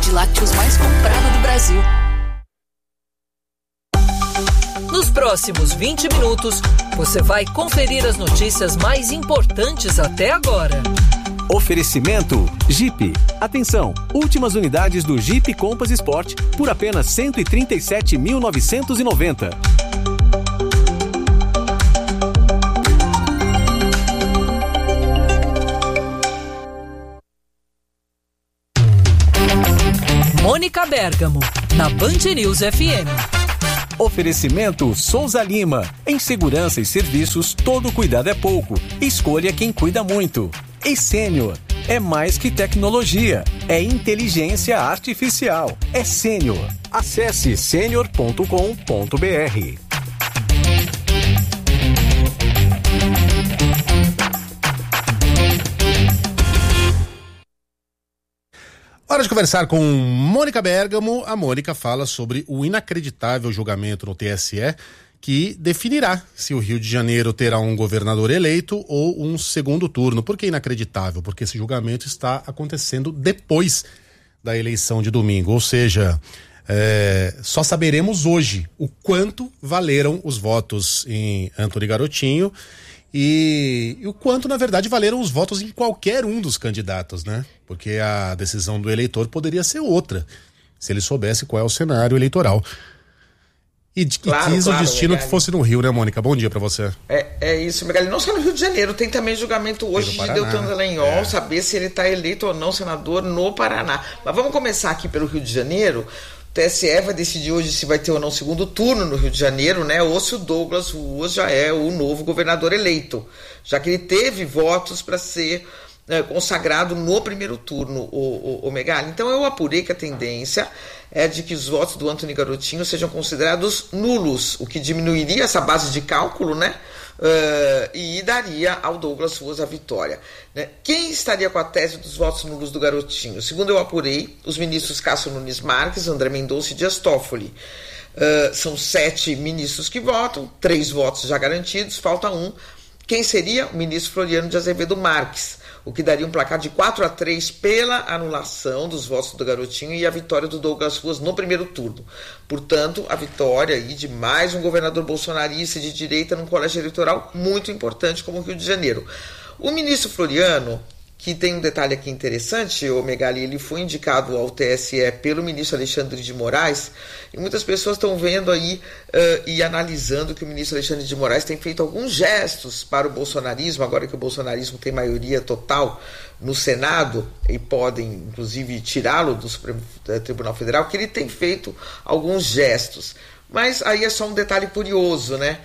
de lácteos mais comprada do Brasil. Nos próximos 20 minutos, você vai conferir as notícias mais importantes até agora. Oferecimento Jeep. Atenção, últimas unidades do Jeep Compass Sport por apenas 137.990. Mônica Bergamo, na Band News FM. Oferecimento Souza Lima. Em segurança e serviços, todo cuidado é pouco. Escolha quem cuida muito. E Sênior. É mais que tecnologia. É inteligência artificial. É Sênior. Acesse senior.com.br. Hora de conversar com Mônica Bergamo. A Mônica fala sobre o inacreditável julgamento no TSE que definirá se o Rio de Janeiro terá um governador eleito ou um segundo turno. Por que inacreditável? Porque esse julgamento está acontecendo depois da eleição de domingo, ou seja, só saberemos hoje o quanto valeram os votos em Antony Garotinho e o quanto, na verdade, valeram os votos em qualquer um dos candidatos, né? Porque a decisão do eleitor poderia ser outra, se ele soubesse qual é o cenário eleitoral. E quis o destino Megali, que fosse no Rio, né, Mônica? Bom dia pra você. É isso, Megali. Não só no Rio de Janeiro, tem também julgamento hoje de Deltan Dallagnol, saber se ele está eleito ou não senador no Paraná. Mas vamos começar aqui pelo Rio de Janeiro. O TSE vai decidir hoje se vai ter ou não segundo turno no Rio de Janeiro, né? Ou se o Douglas Ruas já é o novo governador eleito, já que ele teve votos para ser consagrado no primeiro turno, o Megali. Então eu apurei que a tendência é de que os votos do Antony Garotinho sejam considerados nulos, o que diminuiria essa base de cálculo, né? E daria ao Douglas Ruas a vitória, né? Quem estaria com a tese dos votos nulos do Garotinho? Segundo eu apurei, os ministros Cássio Nunes Marques, André Mendonça e Dias Toffoli. São 7 ministros que votam, 3 votos já garantidos, falta um. Quem seria? O ministro Floriano de Azevedo Marques, o que daria um placar de 4-3 pela anulação dos votos do Garotinho e a vitória do Douglas Ruas no primeiro turno. Portanto, a vitória aí de mais um governador bolsonarista de direita num colégio eleitoral muito importante como o Rio de Janeiro. O ministro Floriano, que tem um detalhe aqui interessante, o Megali, ele foi indicado ao TSE pelo ministro Alexandre de Moraes, e muitas pessoas estão vendo aí e analisando que o ministro Alexandre de Moraes tem feito alguns gestos para o bolsonarismo, agora que o bolsonarismo tem maioria total no Senado, e podem inclusive tirá-lo do Supremo Tribunal Federal, que ele tem feito alguns gestos. Mas aí é só um detalhe curioso, né?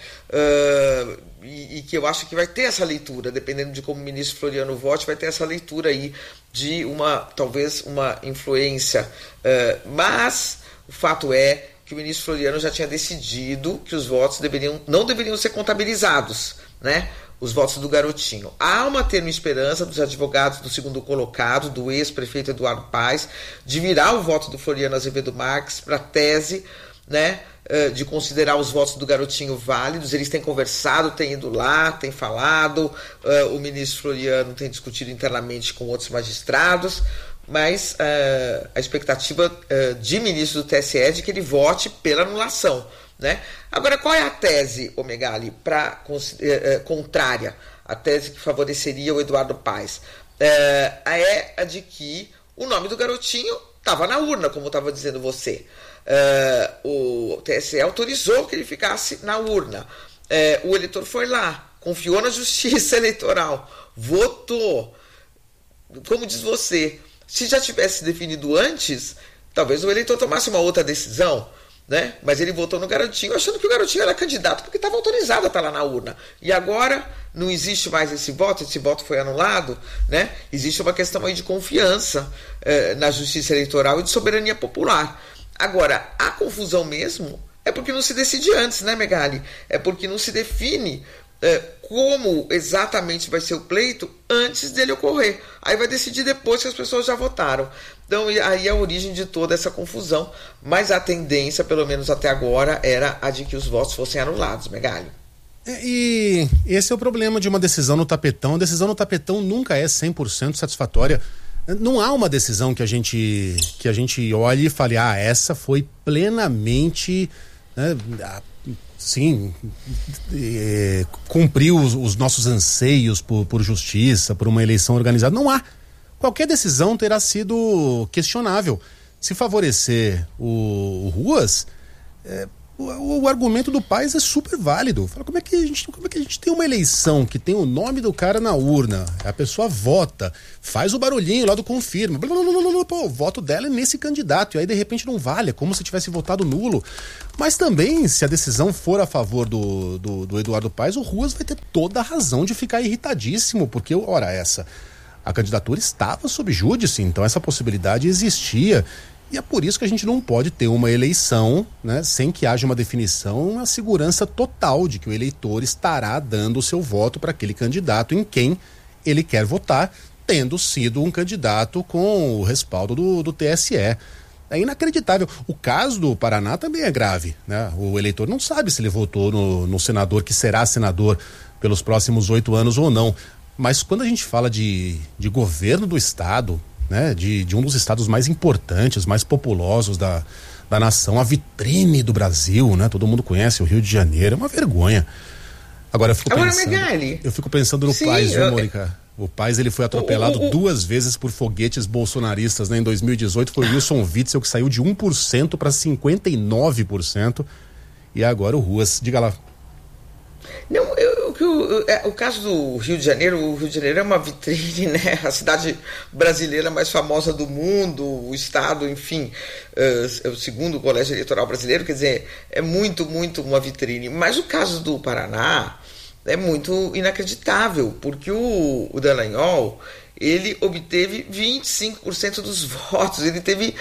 E que eu acho que vai ter essa leitura, dependendo de como o ministro Floriano vote, vai ter essa leitura aí de talvez uma influência. Mas o fato é que o ministro Floriano já tinha decidido que os votos não deveriam ser contabilizados, né? Os votos do Garotinho. Há uma tênue esperança dos advogados do segundo colocado, do ex-prefeito Eduardo Paes, de virar o voto do Floriano Azevedo Marques para a tese, né, de considerar os votos do Garotinho válidos. Eles têm conversado, têm ido lá, têm falado, o ministro Floriano tem discutido internamente com outros magistrados, mas a expectativa de ministro do TSE é de que ele vote pela anulação, né? Agora, qual é a tese, Megali, contrária, a tese que favoreceria o Eduardo Paes? É a de que o nome do Garotinho estava na urna, como estava dizendo você. O TSE autorizou que ele ficasse na urna. O eleitor foi lá, confiou na justiça eleitoral, votou. Como diz você, se já tivesse definido antes, talvez o eleitor tomasse uma outra decisão, né? Mas ele votou no Garotinho achando que o Garotinho era candidato porque estava autorizado a estar lá na urna. E agora não existe mais esse voto foi anulado, né? Existe uma questão aí de confiança na justiça eleitoral e de soberania popular. Agora, a confusão mesmo é porque não se decide antes, né, Megali? É porque não se define como exatamente vai ser o pleito antes dele ocorrer. Aí vai decidir depois que as pessoas já votaram. Então, aí é a origem de toda essa confusão. Mas a tendência, pelo menos até agora, era a de que os votos fossem anulados, Megali. E esse é o problema de uma decisão no tapetão. A decisão no tapetão nunca é 100% satisfatória Não há uma decisão que a gente olhe e fale, essa foi plenamente, né, sim, cumpriu os nossos anseios por justiça, por uma eleição organizada. Não há. Qualquer decisão terá sido questionável. Se favorecer o Ruas, o argumento do Paes é super válido. Fala, como é que a gente tem uma eleição que tem o nome do cara na urna, a pessoa vota, faz o barulhinho lá do confirma, o voto dela é nesse candidato, e aí de repente não vale, é como se tivesse votado nulo. Mas também, se a decisão for a favor do Eduardo Paes, o Ruas vai ter toda a razão de ficar irritadíssimo, porque, ora essa, a candidatura estava sob júdice, então essa possibilidade existia. E é por isso que a gente não pode ter uma eleição, né, sem que haja uma definição, uma segurança total de que o eleitor estará dando o seu voto para aquele candidato em quem ele quer votar, tendo sido um candidato com o respaldo do TSE. É inacreditável. O caso do Paraná também é grave, né? O eleitor não sabe se ele votou no senador que será senador pelos próximos 8 anos ou não. Mas quando a gente fala de governo do estado, né, de um dos estados mais importantes, mais populosos da nação, a vitrine do Brasil, né? Todo mundo conhece o Rio de Janeiro, é uma vergonha. Agora eu fico pensando no Paes, viu, Mônica? O Paes, ele foi atropelado 2 vezes por foguetes bolsonaristas, né? Em 2018 foi o Wilson Witzel, que saiu de 1% para 59%, e agora o Ruas. Diga lá. Não, o caso do Rio de Janeiro, o Rio de Janeiro é uma vitrine, né? A cidade brasileira mais famosa do mundo, o estado, enfim, é o segundo colégio eleitoral brasileiro, quer dizer, é muito, muito uma vitrine. Mas o caso do Paraná é muito inacreditável, porque o Dallagnol, ele obteve 25% dos votos, ele teve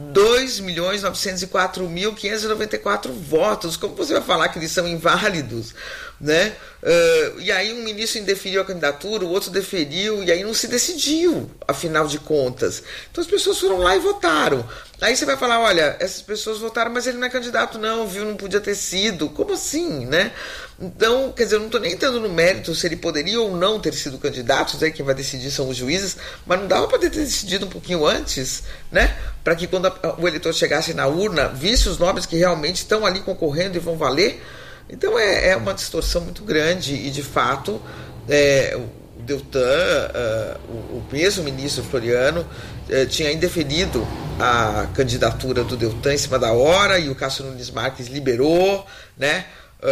2.904.594 votos. Como você vai falar que eles são inválidos, né? E aí um ministro indeferiu a candidatura, o outro deferiu, e aí não se decidiu, afinal de contas. Então as pessoas foram lá e votaram. Aí você vai falar, olha, essas pessoas votaram, mas ele não é candidato não, viu? Não podia ter sido. Como assim, né? Então, quer dizer, eu não estou nem entrando no mérito se ele poderia ou não ter sido candidato, né? Quem vai decidir são os juízes, mas não dava para ter decidido um pouquinho antes, né? Para que quando o eleitor chegasse na urna, visse os nomes que realmente estão ali concorrendo e vão valer. Então é uma distorção muito grande e, de fato, o Deltan, o mesmo ministro Floriano, tinha indeferido a candidatura do Deltan em cima da hora, e o Cássio Nunes Marques liberou, né?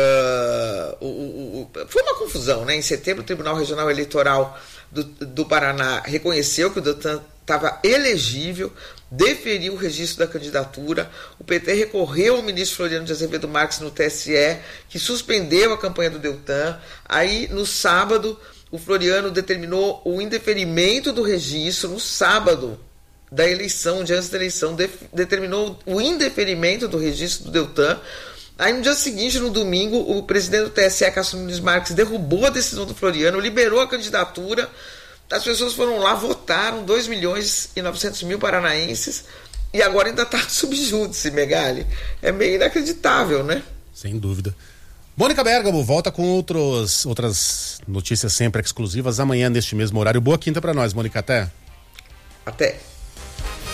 Foi uma confusão, né? Em setembro, o Tribunal Regional Eleitoral do Paraná reconheceu que o Deltan estava elegível, deferiu o registro da candidatura. O PT recorreu ao ministro Floriano de Azevedo Marques no TSE, que suspendeu a campanha do Deltan. Aí, no sábado, o Floriano determinou o indeferimento do registro. No sábado da eleição, dia antes da eleição, determinou o indeferimento do registro do Deltan. Aí no dia seguinte, no domingo, o presidente do TSE, Cássio Nunes Marques, derrubou a decisão do Floriano, liberou a candidatura. As pessoas foram lá, votaram, 2.900.000 paranaenses, e agora ainda está sob júdice, Megali. É meio inacreditável, né? Sem dúvida. Mônica Bergamo volta com outras notícias sempre exclusivas amanhã neste mesmo horário. Boa quinta para nós, Mônica. Até. Até.